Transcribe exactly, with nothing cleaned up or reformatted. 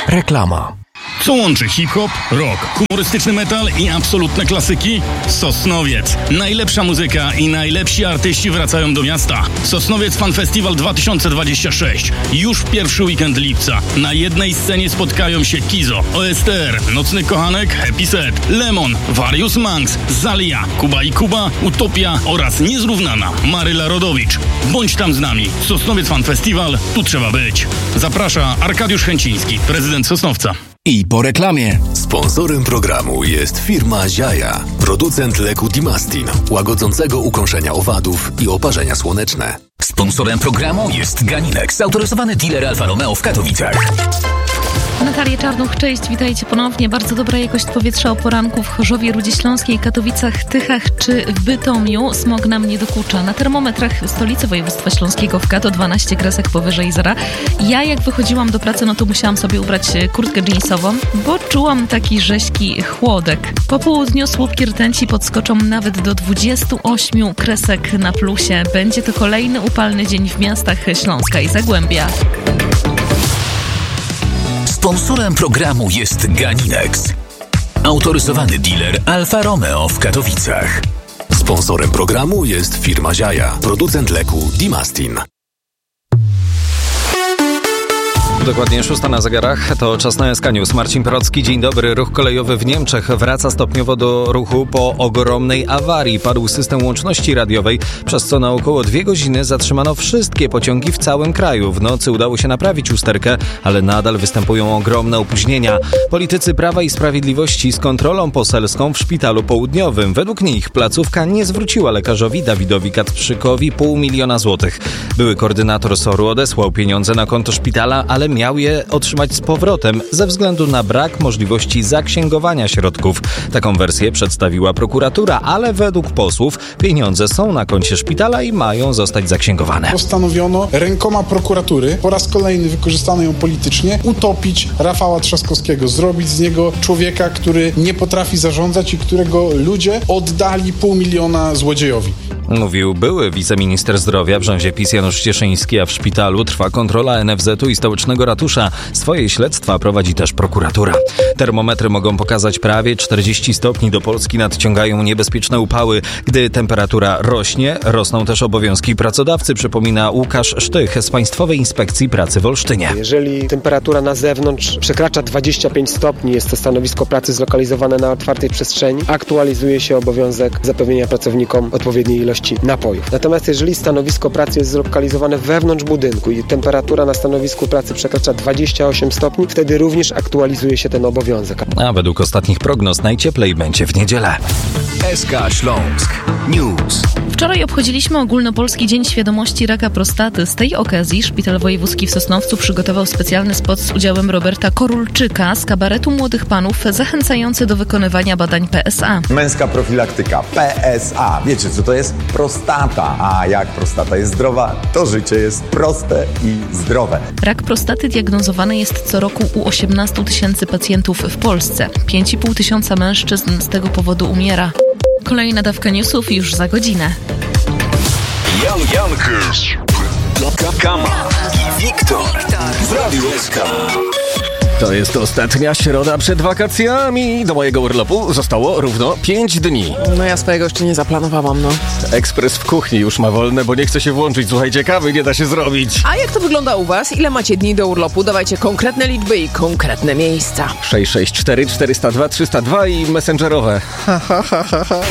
Reklama. Co łączy hip-hop, rock, humorystyczny metal i absolutne klasyki? Sosnowiec. Najlepsza muzyka i najlepsi artyści wracają do miasta. Sosnowiec Fan Festival dwa tysiące dwadzieścia sześć. Już w pierwszy weekend lipca. Na jednej scenie spotkają się Kizo, O S T R, Nocny Kochanek, Happy Set, Lemon, Various Manx, Zalia, Kuba i Kuba, Utopia oraz niezrównana Maryla Rodowicz. Bądź tam z nami. Sosnowiec Fan Festival, tu trzeba być. Zaprasza Arkadiusz Chęciński, prezydent Sosnowca. I po reklamie. Sponsorem programu jest firma Ziaja, producent leku Dimastin, łagodzącego ukąszenia owadów i oparzenia słoneczne. Sponsorem programu jest Ganinex, autoryzowany dealer Alfa Romeo w Katowicach. Natalia Czarnuch, cześć, witajcie ponownie. Bardzo dobra jakość powietrza o poranku w Chorzowie, Rudzie Śląskiej, Katowicach, Tychach czy w Bytomiu. Smog nam nie dokucza. Na termometrach stolicy województwa śląskiego w Kato dwanaście kresek powyżej zera. Ja jak wychodziłam do pracy, no to musiałam sobie ubrać kurtkę jeansową, bo czułam taki rześki chłodek. Po południu słupki rtęci podskoczą nawet do dwudziestu ośmiu kresek na plusie. Będzie to kolejny upalny dzień w miastach Śląska i Zagłębia. Sponsorem programu jest Ganinex, autoryzowany dealer Alfa Romeo w Katowicach. Sponsorem programu jest firma Ziaja, producent leku Dimastin. Dokładnie szósta na zegarach, to czas na S K News. Marcin Porocki, dzień dobry. Ruch kolejowy w Niemczech wraca stopniowo do ruchu po ogromnej awarii. Padł system łączności radiowej, przez co na około dwie godziny zatrzymano wszystkie pociągi w całym kraju. W nocy udało się naprawić usterkę, ale nadal występują ogromne opóźnienia. Politycy Prawa i Sprawiedliwości z kontrolą poselską w Szpitalu Południowym. Według nich placówka nie zwróciła lekarzowi Dawidowi Kacprzykowi pół miliona złotych. Były koordynator S O R-u odesłał pieniądze na konto szpitala, ale miał je otrzymać z powrotem ze względu na brak możliwości zaksięgowania środków. Taką wersję przedstawiła prokuratura, ale według posłów pieniądze są na koncie szpitala i mają zostać zaksięgowane. Postanowiono rękoma prokuratury, po raz kolejny wykorzystano ją politycznie, utopić Rafała Trzaskowskiego, zrobić z niego człowieka, który nie potrafi zarządzać i którego ludzie oddali pół miliona złodziejowi. Mówił były wiceminister zdrowia w rządzie PiS Janusz Cieszyński, a w szpitalu trwa kontrola N F Z-u i stołecznego ratusza. Swoje śledztwa prowadzi też prokuratura. Termometry mogą pokazać prawie czterdzieści stopni. Do Polski nadciągają niebezpieczne upały. Gdy temperatura rośnie, rosną też obowiązki pracodawcy, przypomina Łukasz Sztych z Państwowej Inspekcji Pracy w Olsztynie. Jeżeli temperatura na zewnątrz przekracza dwadzieścia pięć stopni, jest to stanowisko pracy zlokalizowane na otwartej przestrzeni, aktualizuje się obowiązek zapewnienia pracownikom odpowiedniej ilości napojów. Natomiast jeżeli stanowisko pracy jest zlokalizowane wewnątrz budynku i temperatura na stanowisku pracy przekracza dwadzieścia osiem stopni, wtedy również aktualizuje się ten obowiązek. A według ostatnich prognoz najcieplej będzie w niedzielę. S K Śląsk News. Wczoraj obchodziliśmy Ogólnopolski Dzień Świadomości Raka Prostaty. Z tej okazji Szpital Wojewódzki w Sosnowcu przygotował specjalny spot z udziałem Roberta Korulczyka z kabaretu Młodych Panów, zachęcający do wykonywania badań P S A. Męska profilaktyka P S A. Wiecie, co to jest? Prostata. A jak prostata jest zdrowa, to życie jest proste i zdrowe. Rak prostaty diagnozowany jest co roku u osiemnastu tysięcy pacjentów w Polsce. pięć i pół tysiąca mężczyzn z tego powodu umiera. Kolejna dawka newsów już za godzinę. Jan Jankus, Kama i Wiktor w Radiu S K. To jest ostatnia środa przed wakacjami. Do mojego urlopu zostało równo pięć dni. No ja swojego jeszcze nie zaplanowałam, no. Ekspres w kuchni już ma wolne, bo nie chce się włączyć. Słuchajcie, kawy nie da się zrobić. A jak to wygląda u was? Ile macie dni do urlopu? Dawajcie konkretne liczby i konkretne miejsca. sześć sześć cztery czterysta dwa trzysta dwa i messengerowe. Ha, ha, ha, ha.